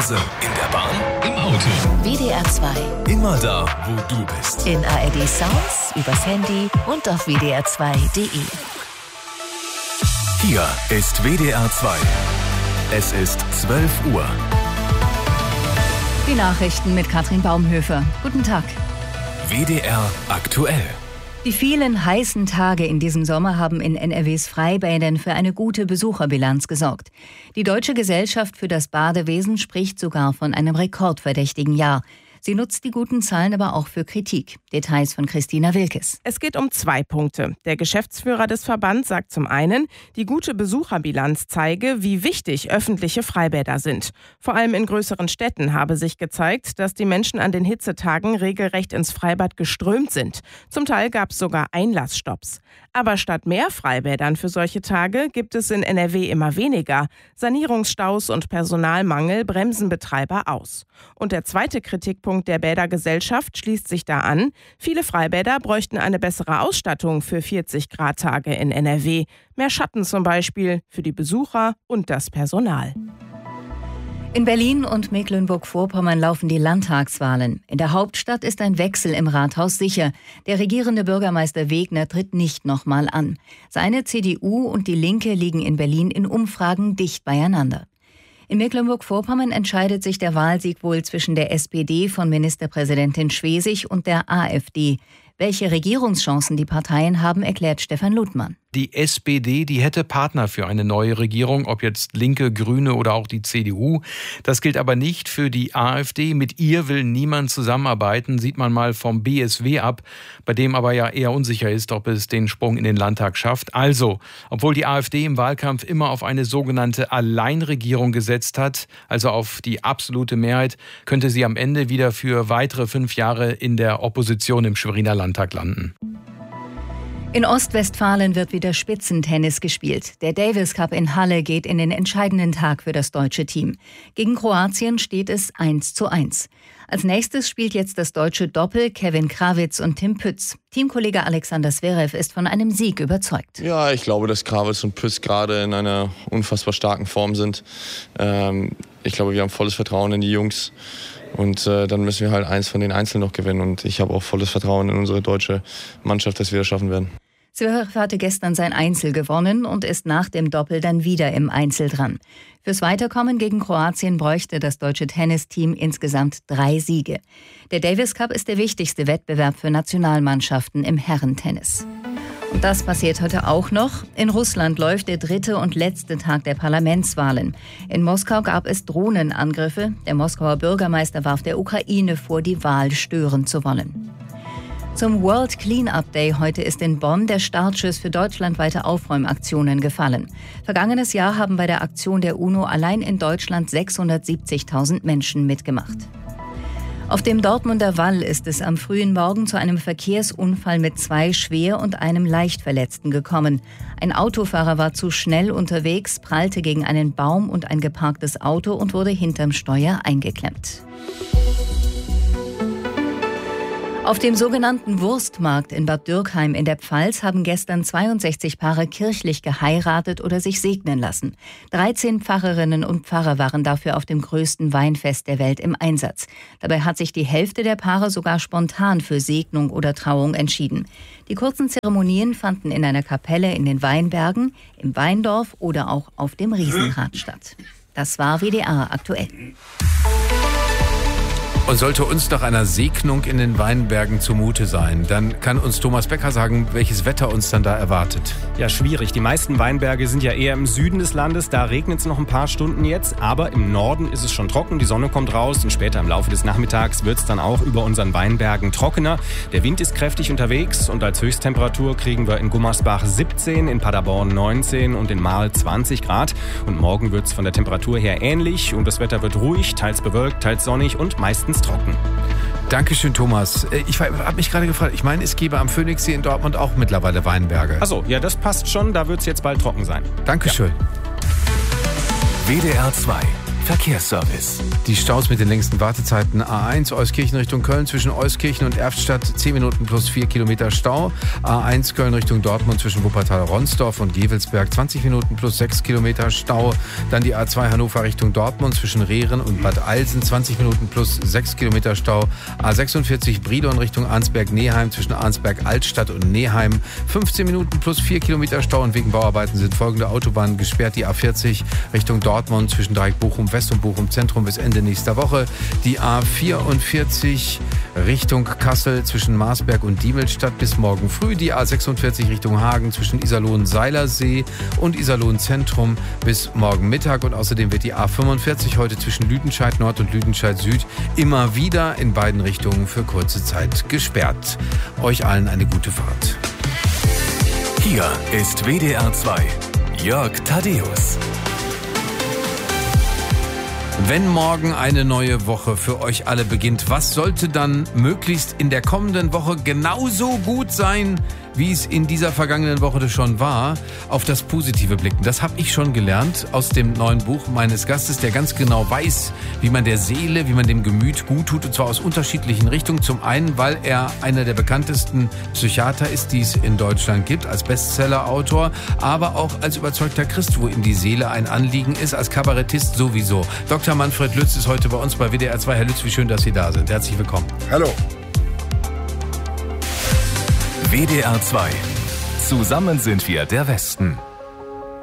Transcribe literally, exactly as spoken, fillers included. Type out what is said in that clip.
Hause, in der Bahn, im Auto. W D R zwei. Immer da, wo du bist. In A R D Sounds, übers Handy und auf w d r zwei punkt d e. Hier ist W D R zwei. Es ist zwölf Uhr. Die Nachrichten mit Katrin Baumhöfer. Guten Tag. W D R aktuell. Die vielen heißen Tage in diesem Sommer haben in N R Ws Freibädern für eine gute Besucherbilanz gesorgt. Die Deutsche Gesellschaft für das Badewesen spricht sogar von einem rekordverdächtigen Jahr. Sie nutzt die guten Zahlen aber auch für Kritik. Details von Christina Wilkes. Es geht um zwei Punkte. Der Geschäftsführer des Verbands sagt zum einen, die gute Besucherbilanz zeige, wie wichtig öffentliche Freibäder sind. Vor allem in größeren Städten habe sich gezeigt, dass die Menschen an den Hitzetagen regelrecht ins Freibad geströmt sind. Zum Teil gab es sogar Einlassstopps. Aber statt mehr Freibädern für solche Tage gibt es in N R W immer weniger. Sanierungsstaus und Personalmangel bremsen Betreiber aus. Und der zweite Kritikpunkt der Bädergesellschaft schließt sich da an. Viele Freibäder bräuchten eine bessere Ausstattung für vierzig Grad Tage in N R W. Mehr Schatten zum Beispiel für die Besucher und das Personal. In Berlin und Mecklenburg-Vorpommern laufen die Landtagswahlen. In der Hauptstadt ist ein Wechsel im Rathaus sicher. Der regierende Bürgermeister Wegner tritt nicht nochmal an. Seine C D U und die Linke liegen in Berlin in Umfragen dicht beieinander. In Mecklenburg-Vorpommern entscheidet sich der Wahlsieg wohl zwischen der S P D von Ministerpräsidentin Schwesig und der AfD. Welche Regierungschancen die Parteien haben, erklärt Stefan Ludmann. Die S P D, die hätte Partner für eine neue Regierung, ob jetzt Linke, Grüne oder auch die C D U. Das gilt aber nicht für die AfD. Mit ihr will niemand zusammenarbeiten, sieht man mal vom B S W ab, bei dem aber ja eher unsicher ist, ob es den Sprung in den Landtag schafft. Also, obwohl die AfD im Wahlkampf immer auf eine sogenannte Alleinregierung gesetzt hat, also auf die absolute Mehrheit, könnte sie am Ende wieder für weitere fünf Jahre in der Opposition im Schweriner Landtag landen. In Ostwestfalen wird wieder Spitzentennis gespielt. Der Davis Cup in Halle geht in den entscheidenden Tag für das deutsche Team. Gegen Kroatien steht es eins zu eins. Als nächstes spielt jetzt das deutsche Doppel Kevin Krawitz und Tim Pütz. Teamkollege Alexander Zverev ist von einem Sieg überzeugt. Ja, ich glaube, dass Krawitz und Pütz gerade in einer unfassbar starken Form sind. Ähm, ich glaube, wir haben volles Vertrauen in die Jungs. Und äh, dann müssen wir halt eins von den Einzelnen noch gewinnen. Und ich habe auch volles Vertrauen in unsere deutsche Mannschaft, dass wir das schaffen werden. Zverev hatte gestern sein Einzel gewonnen und ist nach dem Doppel dann wieder im Einzel dran. Fürs Weiterkommen gegen Kroatien bräuchte das deutsche Tennisteam insgesamt drei Siege. Der Davis Cup ist der wichtigste Wettbewerb für Nationalmannschaften im Herrentennis. Und das passiert heute auch noch. In Russland läuft der dritte und letzte Tag der Parlamentswahlen. In Moskau gab es Drohnenangriffe. Der Moskauer Bürgermeister warf der Ukraine vor, die Wahl stören zu wollen. Zum World Clean-Up Day heute ist in Bonn der Startschuss für deutschlandweite Aufräumaktionen gefallen. Vergangenes Jahr haben bei der Aktion der UNO allein in Deutschland sechshundertsiebzigtausend Menschen mitgemacht. Auf dem Dortmunder Wall ist es am frühen Morgen zu einem Verkehrsunfall mit zwei schwer und einem leicht Verletzten gekommen. Ein Autofahrer war zu schnell unterwegs, prallte gegen einen Baum und ein geparktes Auto und wurde hinterm Steuer eingeklemmt. Auf dem sogenannten Wurstmarkt in Bad Dürkheim in der Pfalz haben gestern zweiundsechzig Paare kirchlich geheiratet oder sich segnen lassen. dreizehn Pfarrerinnen und Pfarrer waren dafür auf dem größten Weinfest der Welt im Einsatz. Dabei hat sich die Hälfte der Paare sogar spontan für Segnung oder Trauung entschieden. Die kurzen Zeremonien fanden in einer Kapelle in den Weinbergen, im Weindorf oder auch auf dem Riesenrad statt. Das war W D R aktuell. Und sollte uns nach einer Segnung in den Weinbergen zumute sein, dann kann uns Thomas Becker sagen, welches Wetter uns dann da erwartet. Ja, schwierig. Die meisten Weinberge sind ja eher im Süden des Landes. Da regnet es noch ein paar Stunden jetzt. Aber im Norden ist es schon trocken. Die Sonne kommt raus. Und später im Laufe des Nachmittags wird es dann auch über unseren Weinbergen trockener. Der Wind ist kräftig unterwegs. Und als Höchsttemperatur kriegen wir in Gummersbach siebzehn, in Paderborn neunzehn und in Marl zwanzig Grad. Und morgen wird es von der Temperatur her ähnlich. Und das Wetter wird ruhig, teils bewölkt, teils sonnig und meistens trocken. Dankeschön, Thomas. Ich habe mich gerade gefragt, ich meine, es gäbe am Phoenixsee in Dortmund auch mittlerweile Weinberge. Achso, ja, das passt schon, da wird es jetzt bald trocken sein. Dankeschön. Ja. W D R zwei. Verkehrsservice. Die Staus mit den längsten Wartezeiten: A eins Euskirchen Richtung Köln zwischen Euskirchen und Erftstadt zehn Minuten plus vier Kilometer Stau. A eins Köln Richtung Dortmund zwischen Wuppertal-Ronsdorf und Gevelsberg zwanzig Minuten plus sechs Kilometer Stau. Dann die A zwei Hannover Richtung Dortmund zwischen Rehren und Bad Eilsen zwanzig Minuten plus sechs Kilometer Stau. A sechsundvierzig Brilon Richtung Arnsberg-Neheim zwischen Arnsberg-Altstadt und Neheim fünfzehn Minuten plus vier Kilometer Stau, und wegen Bauarbeiten sind folgende Autobahnen gesperrt: die A vierzig Richtung Dortmund zwischen Dreieck Bochum West und Bochum Zentrum bis Ende nächster Woche, die A vierundvierzig Richtung Kassel zwischen Marsberg und Diemelstadt bis morgen früh, die A sechsundvierzig Richtung Hagen zwischen Iserlohn-Seilersee und Iserlohn-Zentrum bis morgen Mittag, und außerdem wird die A fünfundvierzig heute zwischen Lüdenscheid Nord und Lüdenscheid Süd immer wieder in beiden Richtungen für kurze Zeit gesperrt. Euch allen eine gute Fahrt. Hier ist W D R zwei. Jörg Thaddeus. Wenn morgen eine neue Woche für euch alle beginnt, was sollte dann möglichst in der kommenden Woche genauso gut sein, wie es in dieser vergangenen Woche schon war? Auf das Positive blicken. Das habe ich schon gelernt aus dem neuen Buch meines Gastes, der ganz genau weiß, wie man der Seele, wie man dem Gemüt gut tut, und zwar aus unterschiedlichen Richtungen. Zum einen, weil er einer der bekanntesten Psychiater ist, die es in Deutschland gibt, als Bestsellerautor, aber auch als überzeugter Christ, wo ihm die Seele ein Anliegen ist, als Kabarettist sowieso. Doktor Manfred Lütz ist heute bei uns bei W D R zwei. Herr Lütz, wie schön, dass Sie da sind. Herzlich willkommen. Hallo. W D R zwei. Zusammen sind wir der Westen.